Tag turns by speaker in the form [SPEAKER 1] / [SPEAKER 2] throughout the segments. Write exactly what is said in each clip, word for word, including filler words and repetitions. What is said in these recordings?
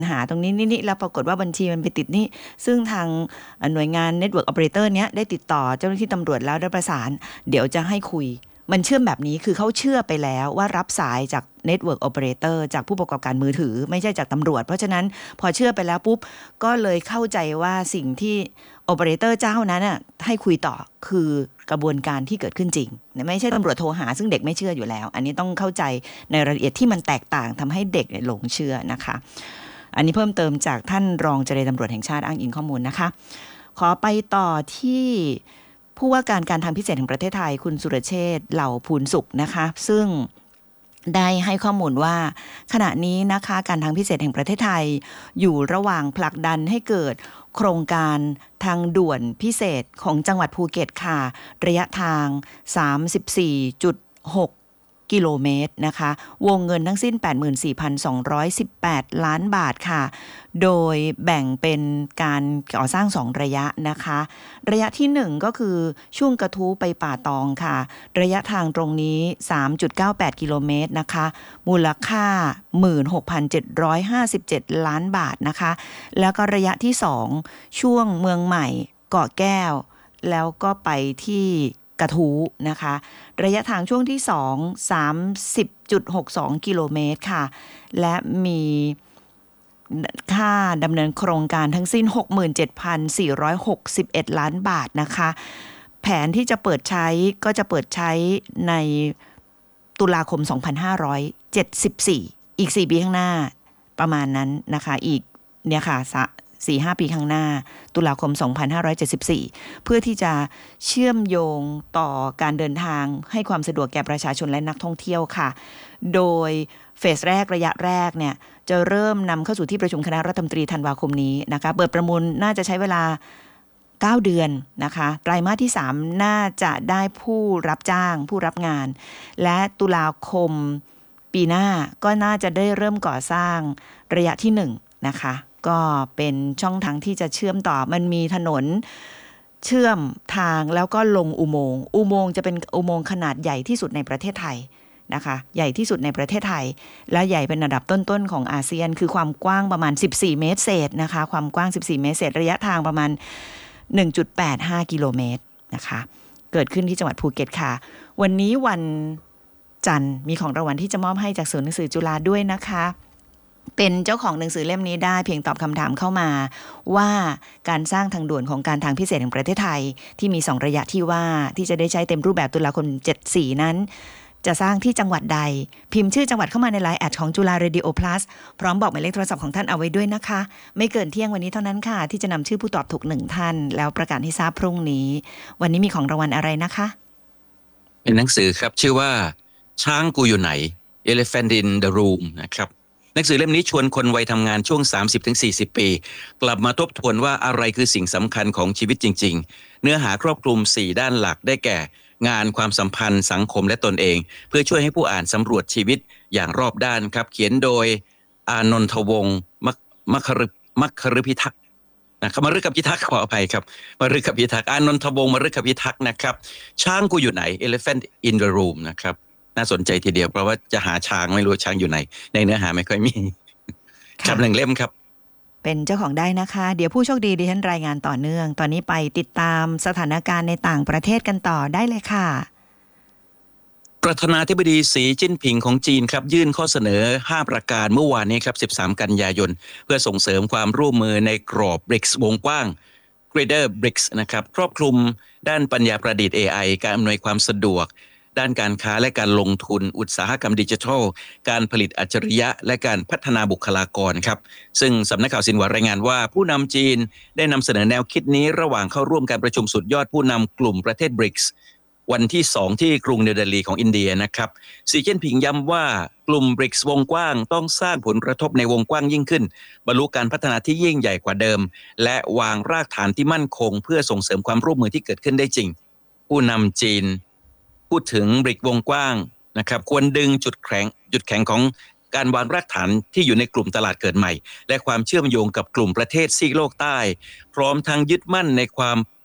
[SPEAKER 1] หาตรงนี้นี่แล้วปรากฏว่าบัญชีมันไปติดนี่ซึ่งทางหน่วยงาน Network Operator เนี้ยได้ติดต่อเจ้าหน้าที่ตำรวจแล้วได้ประสานเดี๋ยวจะให้คุยมันเชื่อมแบบนี้คือเขาเชื่อไปแล้วว่ารับสายจาก Network Operator จากผู้ประกอบการมือถือไม่ใช่จากตำรวจเพราะฉะนั้นพอเชื่อไปแล้วปุ๊บก็เลยเข้าใจว่าสิ่งที่ Operator เจ้านั้นน่ะให้คุยต่อคือกระบวนการที่เกิดขึ้นจริงไม่ใช่ตำรวจโทรหาซึ่งเด็กไม่เชื่ออยู่แล้วอันนี้ต้องเข้าใจในรายละเอียดที่มันแตกต่างทำให้เด็กหลงเชื่อนะคะอันนี้เพิ่มเติมจากท่านรองเจรตำรวจแห่งชาติอ้างอิงข้อมูลนะคะขอไปต่อที่ผู้ว่าการการทางพิเศษแห่งประเทศไทยคุณสุรเชษฐ์เหล่าภูลสุขนะคะซึ่งได้ให้ข้อมูลว่าขณะนี้นะคะการทางพิเศษแห่งประเทศไทยอยู่ระหว่างผลักดันให้เกิดโครงการทางด่วนพิเศษของจังหวัดภูเก็ตค่ะระยะทาง สามสิบสี่จุดหกกิโลเมตรนะคะวงเงินทั้งสิ้น แปดหมื่นสี่พันสองร้อยสิบแปด ล้านบาทค่ะโดยแบ่งเป็นการก่อสร้างสองระยะนะคะระยะที่หนึ่งก็คือช่วงกระทู้ไปป่าตองค่ะระยะทางตรงนี้ สามจุดเก้าแปด กิโลเมตรนะคะมูลค่า หนึ่งหมื่นหกพันเจ็ดร้อยห้าสิบเจ็ด ล้านบาทนะคะแล้วก็ระยะที่สองช่วงเมืองใหม่เกาะแก้วแล้วก็ไปที่กระทู้นะคะระยะทางช่วงที่สอง สามสิบจุดหกสอง กิโลเมตรค่ะและมีค่าดำเนินโครงการทั้งสิ้น หกหมื่นเจ็ดพันสี่ร้อยหกสิบเอ็ด ล้านบาทนะคะแผนที่จะเปิดใช้ก็จะเปิดใช้ในตุลาคมสองพันห้าร้อยเจ็ดสิบสี่อีกสี่ปีข้างหน้าประมาณนั้นนะคะอีกเนี่ยค่ะสี่ห้า ปีข้างหน้าตุลาคมสองพันห้าร้อยเจ็ดสิบสี่เพื่อที่จะเชื่อมโยงต่อการเดินทางให้ความสะดวกแก่ประชาชนและนักท่องเที่ยวค่ะโดยเฟสแรกระยะแรกเนี่ยจะเริ่มนำเข้าสู่ที่ประชุมคณะรัฐมนตรีธันวาคมนี้นะคะเปิดประมูลน่าจะใช้เวลาเก้าเดือนนะคะไตรมาสที่สามน่าจะได้ผู้รับจ้างผู้รับงานและตุลาคมปีหน้าก็น่าจะได้เริ่มก่อสร้างระยะที่หนึ่งนะคะก็เป็นช่องทางที่จะเชื่อมต่อมันมีถนนเชื่อมทางแล้วก็ลงอุโมงค์อุโมงค์จะเป็นอุโมงค์ขนาดใหญ่ที่สุดในประเทศไทยนะคะใหญ่ที่สุดในประเทศไทยและใหญ่เป็นระดับต้นๆของอาเซียนคือความกว้างประมาณสิบสี่เมตรเศษนะคะความกว้างสิบสี่เมตรเศษระยะทางประมาณ หนึ่งจุดแปดห้า กิโลเมตรนะคะเกิดขึ้นที่จังหวัดภูเก็ตค่ะวันนี้วันจันทร์มีของรางวัลที่จะมอบให้จากศูนย์หนังสือจุฬาด้วยนะคะเป็นเจ้าของหนังสือเล่มนี้ได้เพียงตอบคำถามเข้ามาว่าการสร้างทางด่วนของการทางพิเศษแห่งประเทศไทยที่มีสองระยะที่ว่าที่จะได้ใช้เต็มรูปแบบตุลาคมเจ็ดสิบสี่นั้นจะสร้างที่จังหวัดใดพิมพ์ชื่อจังหวัดเข้ามาในไลน์แอดของจุฬาเรดิโอพลัสพร้อมบอกหมายเลขโทรศัพท์ของท่านเอาไว้ด้วยนะคะไม่เกินเที่ยงวันนี้เท่านั้นค่ะที่จะนำชื่อผู้ตอบถูกหนึ่งท่านแล้วประกาศให้ทราบพรุ่งนี้วันนี้มีของรางวัลอะไรนะคะ
[SPEAKER 2] เป็นหนังสือครับชื่อว่าช้างกูอยู่ไหน Elephant in the Room นะครับหนังสือเล่มนี้ชวนคนวัยทำงานช่วง สามสิบถึงสี่สิบ ปีกลับมาทบทวนว่าอะไรคือสิ่งสำคัญของชีวิตจริงๆเนื้อหาครอบคลุมสี่ด้านหลักได้แก่งานความสัมพันธ์สังคมและตนเองเพื่อช่วยให้ผู้อ่านสำรวจชีวิตอย่างรอบด้านครับเขียนโดยอานนทวงศ์มัคมัคคฤมัคคฤพิทักษ์นะครับมฤคพิทักษ์ขออภัยครับมฤคพิทักษ์อานนทวงศ์มฤคพิทักษ์นะครับช้างกูอยู่ไหน Elephant in the Room นะครับน่าสนใจทีเดียวเพราะว่าจะหาช้างไม่รู้ช้างอยู่ไหนในเนื้อหาไม่ค่อยมีครับหนึ่งเล่มครับ
[SPEAKER 1] เป็นเจ้าของได้นะคะเดี๋ยวผู้โชคดีดิฉันรายงานต่อเนื่องตอนนี้ไปติดตามสถานการณ์ในต่างประเทศกันต่อได้เลยค่ะ
[SPEAKER 2] ประธานาธิบดีสีจิ้นผิงของจีนครับยื่นข้อเสนอห้าประการเมื่อวานนี้ครับสิบสามกันยายนเพื่อส่งเสริมความร่วมมือในกรอบ บริกส์ วงกว้าง Greater บริกส์ นะครับครอบคลุมด้านปัญญาประดิษฐ์ เอ ไอ การอำนวยความสะดวกด้านการค้าและการลงทุนอุตสาหกรรมดิจิทัลการผลิตอัจฉริยะและการพัฒนาบุคลากรครับซึ่งสำนักข่าวซินหวารายงานว่าผู้นำจีนได้นำเสนอแนวคิดนี้ระหว่างเข้าร่วมการประชุมสุดยอดผู้นำกลุ่มประเทศ บริกส์ วันที่สองที่กรุงนิวเดลีของอินเดียนะครับสีจิ้นผิงย้ำว่ากลุ่ม บริกส์ วงกว้างต้องสร้างผลกระทบในวงกว้างยิ่งขึ้นบรรลุการพัฒนาที่ยิ่งใหญ่กว่าเดิมและวางรากฐานที่มั่นคงเพื่อส่งเสริมความร่วมมือที่เกิดขึ้นได้จริงผู้นำจีนพูดถึง บริกส์ วงกว้างนะครับควรดึงจุดแข็งจุดแข็งของการวางรากฐานที่อยู่ในกลุ่มตลาดเกิดใหม่และความเชื่อมโยงกับกลุ่มประเทศซีกโลกใต้พร้อมทั้งยึดมั่นในความ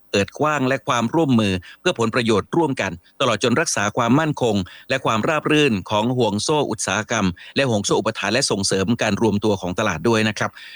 [SPEAKER 2] เปิดกว้างและความร่วมมือเพื่อผลประโยชน์ร่วมกัน ตลอดจนรักษาความมั่นคง และความราบรื่นของห่วงโซ่อุตสาหกรรม และห่วงโซ่อุปทานและส่งเสริมการรวมตัวของตลาดด้วยนะครับ